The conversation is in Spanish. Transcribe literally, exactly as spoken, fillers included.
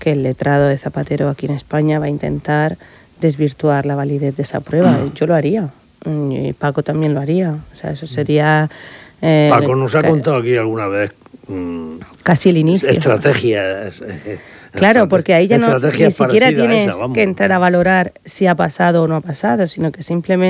que el letrado de Zapatero aquí en España va a intentar desvirtuar la validez de esa prueba. Yo lo haría. Y Paco también lo haría. O sea, eso sería... Eh, Paco nos ha contado aquí alguna vez... Mmm, casi el inicio. Estrategias... Eh, Claro, porque ahí ya no ni siquiera tienes esa, que entrar a valorar si ha pasado o no ha pasado, sino que simplemente